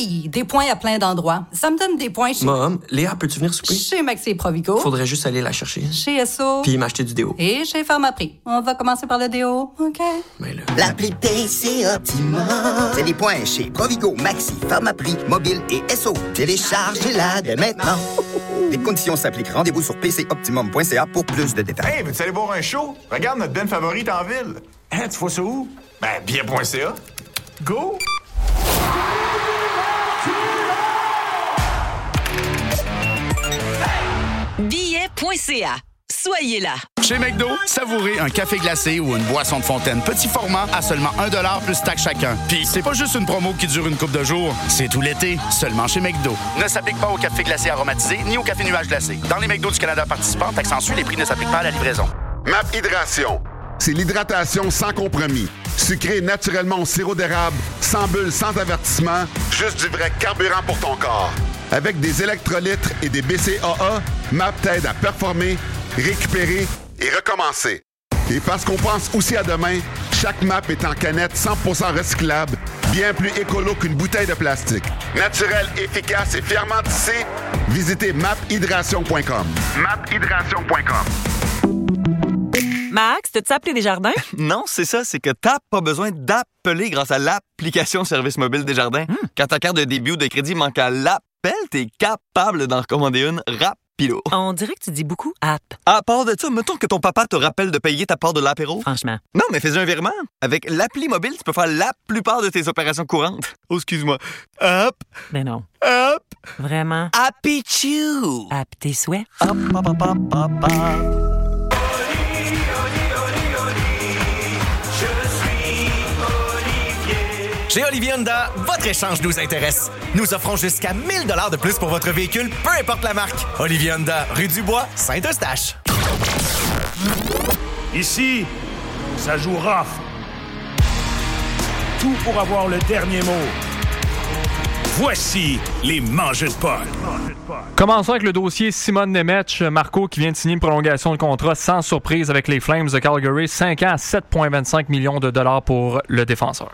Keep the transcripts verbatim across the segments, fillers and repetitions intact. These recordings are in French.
Oui, des points à plein d'endroits. Ça me donne des points chez... Mom, Léa, peux-tu venir souper? Chez Maxi et Provigo. Faudrait juste aller la chercher. Chez Esso. Puis m'acheter du déo. Et chez Pharmaprix. On va commencer par le déo, OK? Mais là... L'appli P C Optimum. C'est des points chez Provigo, Maxi, Pharmaprix, Mobile et Esso. Téléchargez-la dès maintenant. Les conditions s'appliquent. Rendez-vous sur p c optimum point c a pour plus de détails. Hey, veux-tu aller voir un show? Regarde notre band favorite en ville. Hein, tu vois ça où? Ben, bien point c a. Go! Billets point c a. Soyez là. Chez McDo, savourez un café glacé ou une boisson de fontaine petit format à seulement un dollar plus taxe chacun. Puis c'est pas juste une promo qui dure une couple de jours, c'est tout l'été, seulement chez McDo. Ne s'applique pas au café glacé aromatisé ni au café nuage glacé. Dans les McDo du Canada participants, taxe en Suisse, les prix ne s'appliquent pas à la livraison. MAP Hydration. C'est l'hydratation sans compromis. Sucré naturellement au sirop d'érable, sans bulles, sans avertissement, juste du vrai carburant pour ton corps. Avec des électrolytes et des B C A A, MAP t'aide à performer, récupérer et recommencer. Et parce qu'on pense aussi à demain, chaque MAP est en canette cent pour cent recyclable, bien plus écolo qu'une bouteille de plastique. Naturel, efficace et fièrement tissé, visitez map hydration point com. map hydration point com. Max, t'as-tu appelé Desjardins? Non, c'est ça, c'est que t'as pas besoin d'appeler grâce à l'application Service mobile Desjardins. Mm. Quand ta carte de débit ou de crédit manque à l'appel, t'es capable d'en recommander une rapido. On dirait que tu dis beaucoup app. À part de ça, mettons que ton papa te rappelle de payer ta part de l'apéro. Franchement. Non, mais fais un virement. Avec l'appli mobile, tu peux faire la plupart de tes opérations courantes. Oh, excuse-moi. Hop. Ben non. Hop. Vraiment. Happy Chew. App tes souhaits. Hop, hop, hop, hop, hop, hop. Chez Olivier Honda, votre échange nous intéresse. Nous offrons jusqu'à mille dollars de plus pour votre véhicule, peu importe la marque. Olivier Honda, rue du Bois, Saint-Eustache. Ici, ça joue rough. Tout pour avoir le dernier mot. Voici les mangeux de Paul. Commençons avec le dossier Simone Nemec, Marco, qui vient de signer une prolongation de contrat sans surprise avec les Flames de Calgary. cinq ans à sept virgule vingt-cinq millions de dollars pour le défenseur.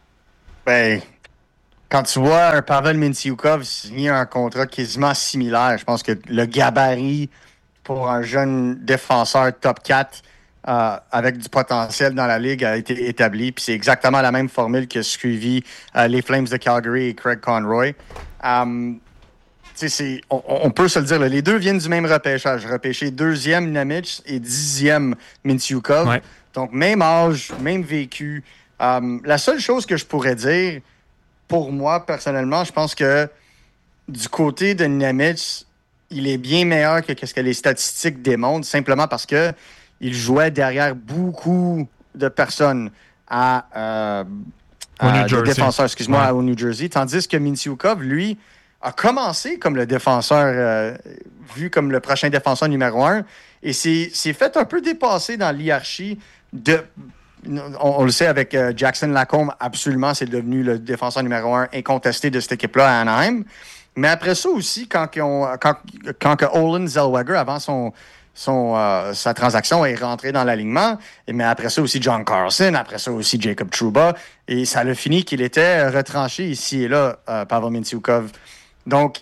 Ben, quand tu vois un Pavel Mintyukov signer un contrat quasiment similaire, je pense que le gabarit pour un jeune défenseur top quatre euh, avec du potentiel dans la Ligue a été établi. Puis c'est exactement la même formule que suivi euh, les Flames de Calgary et Craig Conroy. Um, c'est, on, on peut se le dire, là, les deux viennent du même repêchage. Repêché deuxième Nemec et dixième Mintyukov. Ouais. Donc, même âge, même vécu. Um, la seule chose que je pourrais dire, pour moi, personnellement, je pense que du côté de Nemec, il est bien meilleur que ce que les statistiques démontrent, simplement parce que il jouait derrière beaucoup de personnes à, euh, à de défenseurs, excuse-moi, ouais. au New Jersey, tandis que Mintyukov, lui, a commencé comme le défenseur, euh, vu comme le prochain défenseur numéro un, et s'est, s'est fait un peu dépasser dans l'hierarchie de... On, on le sait avec euh, Jackson Lacombe, absolument, c'est devenu le défenseur numéro un incontesté de cette équipe-là à Anaheim. Mais après ça aussi, quand, on, quand, quand que Olen Zellweger, avant son, son, euh, sa transaction, est rentré dans l'alignement, et, mais après ça aussi John Carlson, après ça aussi Jacob Trouba, et ça a fini qu'il était retranché ici et là, euh, Pavel Mintyukov. Donc,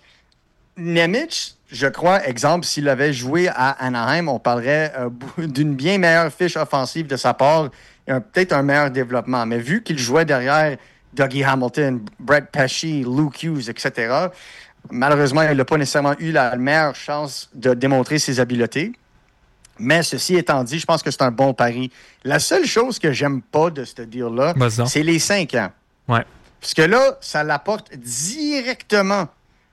Nemec, je crois, exemple, s'il avait joué à Anaheim, on parlerait euh, d'une bien meilleure fiche offensive de sa part, et un, peut-être un meilleur développement. Mais vu qu'il jouait derrière Dougie Hamilton, Brett Pesce, Luke Hughes, et cetera, malheureusement, il n'a pas nécessairement eu la meilleure chance de démontrer ses habiletés. Mais ceci étant dit, je pense que c'est un bon pari. La seule chose que j'aime pas de ce deal-là, Vas-y. c'est les cinq ans. Ouais. Parce que là, ça l'apporte directement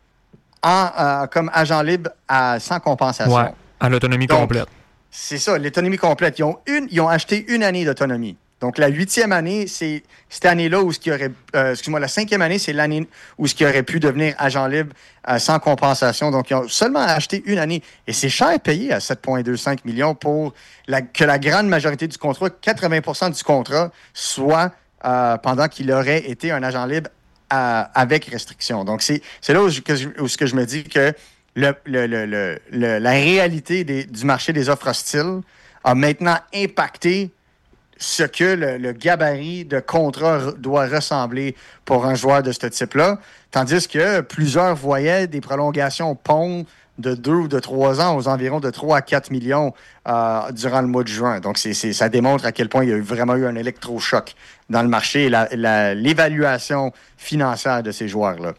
en, euh, comme agent libre à, sans compensation. Ouais, à l'autonomie Donc, complète. C'est ça, l'autonomie complète. Ils ont, une, ils ont acheté une année d'autonomie. Donc, la huitième année, c'est cette année-là où ce qui aurait... Euh, excuse-moi, la cinquième année, c'est l'année où ce qui aurait pu devenir agent libre euh, sans compensation. Donc, ils ont seulement acheté une année. Et c'est cher payé à sept virgule vingt-cinq millions pour la, que la grande majorité du contrat, quatre-vingts pour cent du contrat, soit euh, pendant qu'il aurait été un agent libre euh, avec restriction. Donc, c'est, c'est là où, je, que je, où ce que je me dis que le, le, le, le, le, la réalité des, du marché des offres hostiles a maintenant impacté ce que le, le gabarit de contrat re- doit ressembler pour un joueur de ce type-là. Tandis que plusieurs voyaient des prolongations ponts de deux ou de trois ans aux environs de trois à quatre millions euh, durant le mois de juin. Donc, c'est, c'est, ça démontre à quel point il y a eu vraiment eu un électrochoc dans le marché et la, la, l'évaluation financière de ces joueurs-là.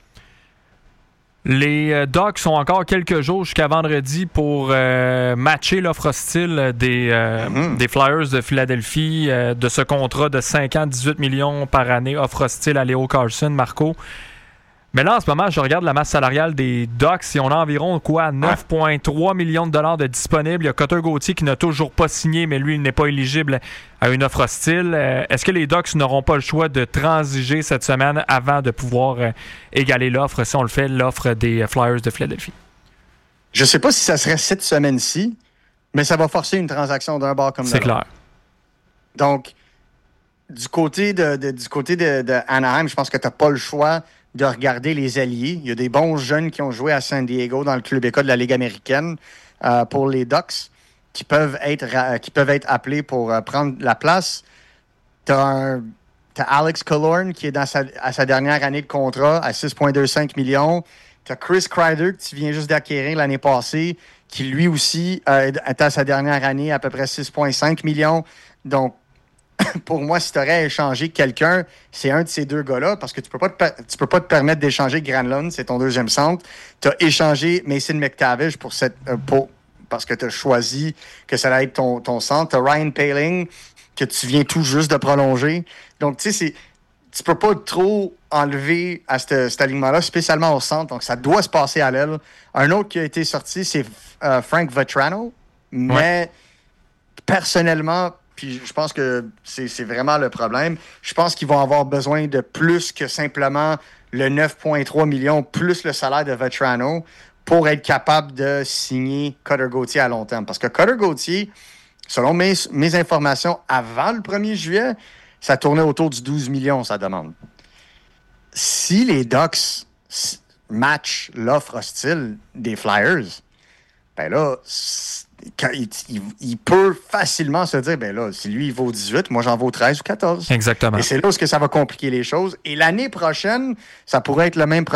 Les euh, Ducks ont encore quelques jours jusqu'à vendredi pour euh, matcher l'offre hostile des, euh, mm-hmm. des Flyers de Philadelphie euh, de ce contrat de cinq ans, dix-huit millions par année, offre hostile à Leo Carlsson, Marco. Mais là, en ce moment, je regarde la masse salariale des Ducks et on a environ quoi, neuf virgule trois millions de dollars de disponibles. Il y a Cutter Gauthier qui n'a toujours pas signé, mais lui, il n'est pas éligible à une offre hostile. Euh, est-ce que les Ducks n'auront pas le choix de transiger cette semaine avant de pouvoir euh, égaler l'offre, si on le fait, l'offre des Flyers de Philadelphie? Je ne sais pas si ça serait cette semaine-ci, mais ça va forcer une transaction d'un bord comme de l'autre. C'est clair. Donc, du côté de, de, du côté de, de Anaheim, je pense que tu n'as pas le choix de regarder les alliés. Il y a des bons jeunes qui ont joué à San Diego dans le club école de la Ligue américaine euh, pour les Ducks qui peuvent être, euh, qui peuvent être appelés pour euh, prendre la place. Tu as Alex Killorn qui est dans sa, à sa dernière année de contrat à six virgule vingt-cinq millions. Tu as Chris Kreider que tu viens juste d'acquérir l'année passée qui lui aussi euh, est à sa dernière année à peu près six virgule cinq millions. Donc, pour moi, si tu aurais échangé quelqu'un, c'est un de ces deux gars-là, parce que tu peux pas te, tu peux pas te permettre d'échanger Granlund, c'est ton deuxième centre. Tu as échangé Mason McTavish pour cette, euh, pour, parce que tu as choisi que ça allait être ton, ton centre. Tu as Ryan Poehling, que tu viens tout juste de prolonger. Donc, tu sais, tu peux pas trop enlever à cette, cet alignement-là, spécialement au centre. Donc, ça doit se passer à l'aile. Un autre qui a été sorti, c'est euh, Frank Vatrano. Mais ouais. personnellement, puis je pense que c'est, c'est vraiment le problème. Je pense qu'ils vont avoir besoin de plus que simplement le neuf virgule trois millions plus le salaire de Vatrano pour être capable de signer Cutter Gauthier à long terme. Parce que Cutter Gauthier, selon mes, mes informations, avant le premier juillet, ça tournait autour du douze millions, sa demande. Si les Ducks matchent l'offre hostile des Flyers, ben là, il, il, il peut facilement se dire, ben là, si lui, il vaut dix-huit, moi, j'en vaux treize ou quatorze. Exactement. Et c'est là où ça va compliquer les choses. Et l'année prochaine, ça pourrait être le même problème.